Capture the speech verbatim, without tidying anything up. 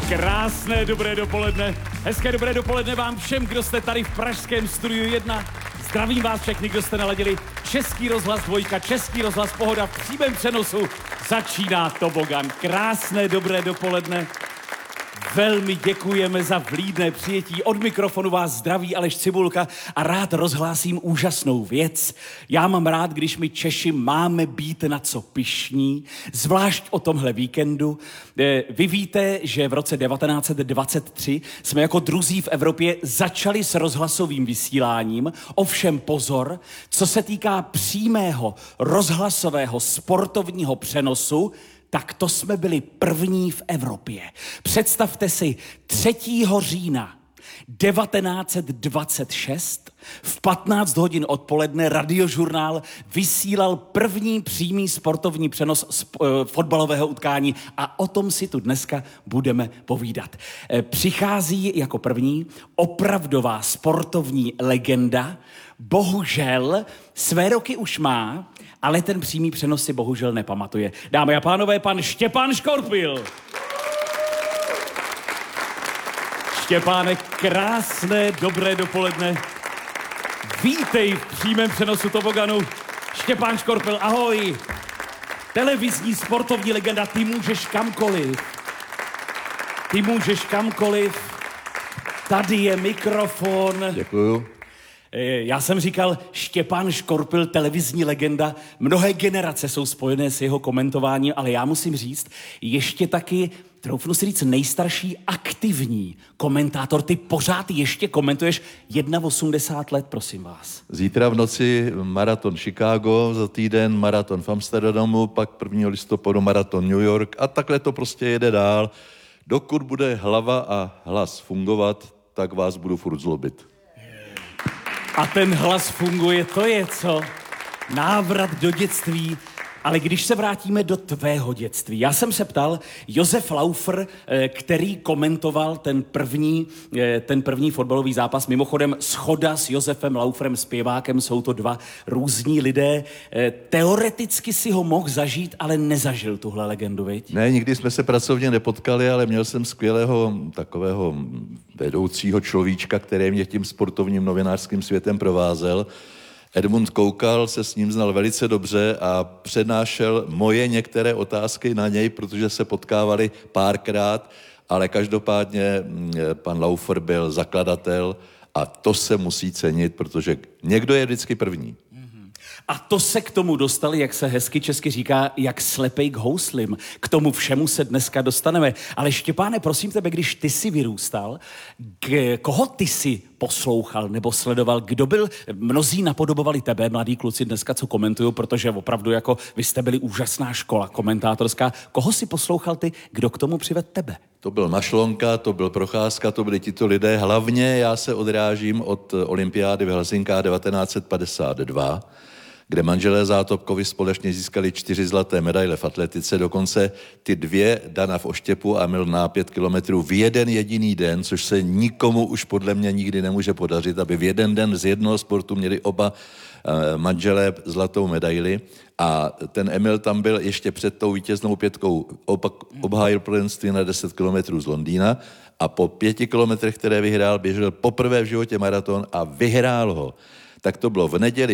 Krásné dobré dopoledne. Hezké dobré dopoledne vám všem, kdo jste tady v pražském studiu jedna. Zdravím vás všechny, kdo jste naladili Český rozhlas dvojka, Český rozhlas Pohoda v přímém přenosu. Začíná Tobogan. Krásné dobré dopoledne. Velmi děkujeme za vlídné přijetí. Od mikrofonu vás zdraví Aleš Cibulka a rád rozhlásím úžasnou věc. Já mám rád, když my Češi máme být na co pyšní, zvlášť o tomhle víkendu. Vy víte, že v roce devatenáct set dvacet tři jsme jako druzí v Evropě začali s rozhlasovým vysíláním. Ovšem pozor, co se týká přímého rozhlasového sportovního přenosu, tak to jsme byli první v Evropě. Představte si, třetího října devatenáct set dvacet šest v patnáct hodin odpoledne Radiožurnál vysílal první přímý sportovní přenos z uh, fotbalového utkání a o tom si tu dneska budeme povídat. E, přichází jako první opravdová sportovní legenda, bohužel své roky už má, ale ten přímý přenos si bohužel nepamatuje. Dámy a pánové, pan Štěpán Škorpil. Štěpáne, krásné, dobré dopoledne. Vítej v přímém přenosu Toboganu. Štěpán Škorpil, ahoj. Televizní sportovní legenda, ty můžeš kamkoliv. Ty můžeš kamkoliv. Tady je mikrofon. Děkuju. Já jsem říkal, Štěpán Škorpil, televizní legenda, mnohé generace jsou spojené s jeho komentováním, ale já musím říct, ještě taky, troufnu si říct, nejstarší aktivní komentátor. Ty pořád ještě komentuješ osmdesát jedna let, prosím vás. Zítra v noci maraton Chicago, za týden maraton v Amsterdamu, pak prvního listopadu maraton New York a takhle to prostě jede dál. Dokud bude hlava a hlas fungovat, tak vás budu furt zlobit. A ten hlas funguje, to je co? Návrat do dětství. Ale když se vrátíme do tvého dětství, já jsem se ptal, Josef Laufer, který komentoval ten první, ten první fotbalový zápas, mimochodem shoda s Josefem Lauferem, zpěvákem, jsou to dva různí lidé. Teoreticky si ho mohl zažít, ale nezažil tuhle legendu, viď? Ne, nikdy jsme se pracovně nepotkali, ale měl jsem skvělého takového vedoucího človíčka, který mě tím sportovním novinářským světem provázel. Edmund Koukal, se s ním znal velice dobře a přednášel moje některé otázky na něj, protože se potkávali párkrát, ale každopádně pan Laufer byl zakladatel a to se musí cenit, protože někdo je vždycky první. A to se k tomu dostali, jak se hezky česky říká, jak slepej k houslim. K tomu všemu se dneska dostaneme. Ale Štěpáne, prosím tebe, když ty jsi vyrůstal, k, koho ty jsi poslouchal nebo sledoval? Kdo byl? Mnozí napodobovali tebe, mladí kluci dneska, co komentují, protože opravdu jako vy jste byli úžasná škola komentátorská. Koho si poslouchal ty? Kdo k tomu přived tebe? To byl Mašlonka, to byl Procházka, to byli tito lidé. Hlavně já se odrážím od olympiády v Helsinkách devatenáct set padesát dva, kde manželé Zátopkovi společně získali čtyři zlaté medaile v atletice, dokonce ty dvě Dana v Oštěpu a Mil na pět kilometrů v jeden jediný den, což se nikomu už podle mě nikdy nemůže podařit, aby v jeden den z jednoho sportu měli oba uh, manželé zlatou medaili. A ten Emil tam byl ještě před tou vítěznou pětkou, opak, obhájil prvenství na deset kilometrů z Londýna a po pěti kilometrech, které vyhrál, běžel poprvé v životě maraton a vyhrál ho. Tak to bylo v neděli